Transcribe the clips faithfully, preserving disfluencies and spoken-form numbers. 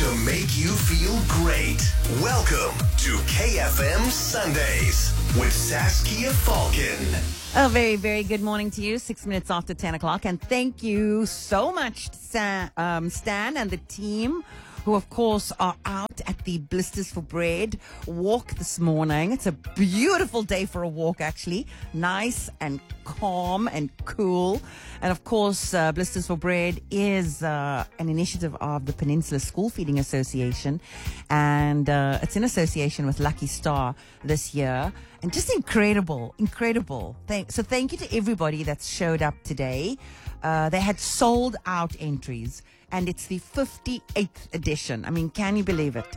to make you feel great. Welcome to K F M Sundays with Saskia Falcon. A very, very good morning to you. Six minutes after ten o'clock. And thank you so much, Stan, um, Stan and the team, who, of course, are out at the Blisters for Bread walk this morning. It's a beautiful day for a walk, actually. Nice and calm and cool. And, of course, uh, Blisters for Bread is uh, an initiative of the Peninsula School Feeding Association. And uh, it's in association with Lucky Star this year. And just incredible, incredible. Thank, so thank you to everybody that's showed up today. Uh, they had sold out entries. And it's the fifty-eighth edition. I mean, can you believe it?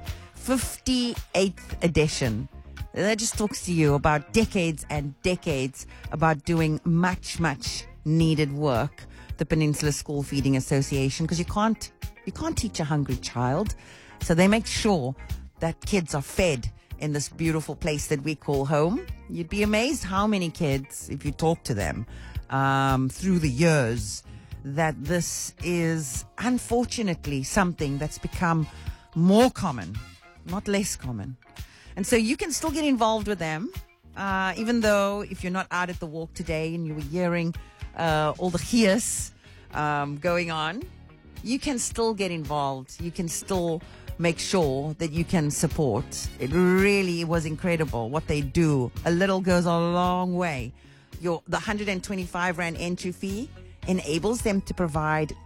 fifty-eighth edition. That just talks to you about decades and decades about doing much, much needed work. The Peninsula School Feeding Association, because you can't, you can't teach a hungry child. So they make sure that kids are fed in this beautiful place that we call home. You'd be amazed how many kids, if you talk to them, um, through the years, that this is unfortunately something that's become more common, not less common. And so you can still get involved with them, uh, even though if you're not out at the walk today and you were hearing uh, all the hias um, going on, you can still get involved. You can still make sure that you can support. It really was incredible what they do. A little goes a long way. Your the one hundred twenty-five rand entry fee enables them to provide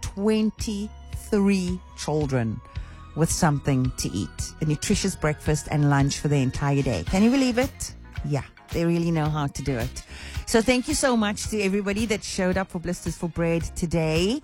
twenty-three children with something to eat. A nutritious breakfast and lunch for the entire day. Can you believe it? Yeah, they really know how to do it. So thank you so much to everybody that showed up for Blisters for Bread today.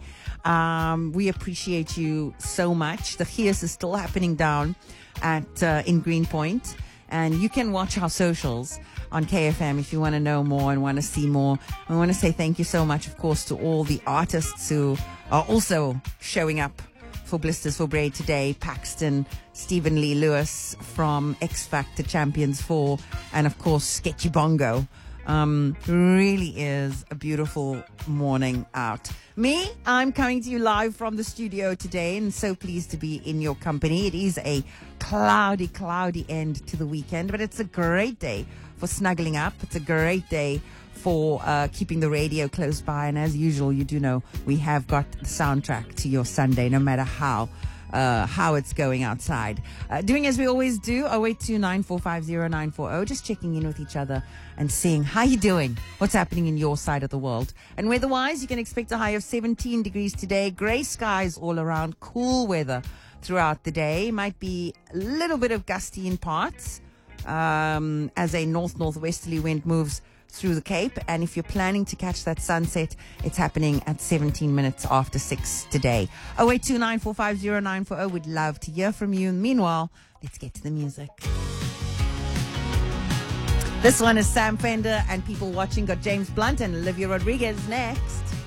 Um, we appreciate you so much. The Chias is still happening down at uh, in Greenpoint. And you can watch our socials on K F M if you want to know more and want to see more. I want to say thank you so much, of course, to all the artists who are also showing up for Blisters for Bread today. Paxton, Stephen Lee Lewis from X Factor Champions four, and, of course, Sketchy Bongo. Um, really is a beautiful morning out. Me, I'm coming to you live from the studio today and so pleased to be in your company. It is a cloudy, cloudy end to the weekend, but it's a great day for snuggling up. It's a great day for uh, keeping the radio close by. And as usual, you do know we have got the soundtrack to your Sunday, no matter how Uh, how it's going outside. Uh, doing as we always do, oh eight two nine four five zero nine four zero, just checking in with each other and seeing how you're doing, what's happening in your side of the world. And weather-wise, you can expect a high of seventeen degrees today, grey skies all around, cool weather throughout the day. Might be a little bit of gusty in parts um, as a north-northwesterly wind moves through the Cape. And if you're planning to catch that sunset, it's happening at seventeen minutes after six today. oh eight two nine four five zero nine four zero. We'd love to hear from you. Meanwhile, let's get to the music. This one is Sam Fender, and people watching got James Blunt and Olivia Rodriguez next.